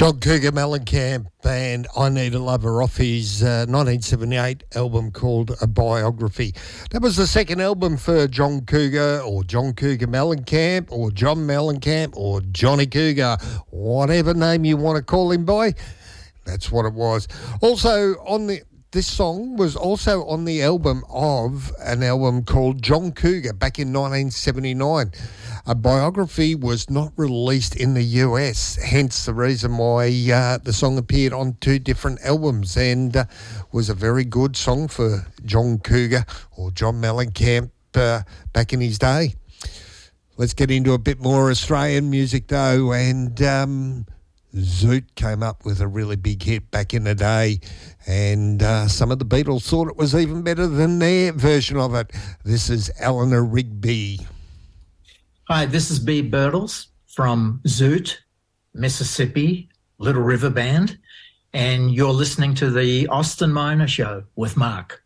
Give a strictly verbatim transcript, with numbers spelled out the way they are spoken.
John Cougar Mellencamp and I Need a Lover off his uh, nineteen seventy-eight album called A Biography. That was the second album for John Cougar, or John Cougar Mellencamp, or John Mellencamp, or Johnny Cougar, whatever name you want to call him by. That's what it was. Also, on the this song was also on the album of an album called John Cougar back in nineteen seventy-nine. A Biography was not released in the U S, hence the reason why uh, the song appeared on two different albums, and uh, was a very good song for John Cougar, or John Mellencamp, uh, back in his day. Let's get into a bit more Australian music though, and um, Zoot came up with a really big hit back in the day, and uh, some of the Beatles thought it was even better than their version of it. This is Eleanor Rigby. Hi, this is B. Birtles from Zoot, Mississippi, Little River Band, and you're listening to the Austin Miner Show with Mark.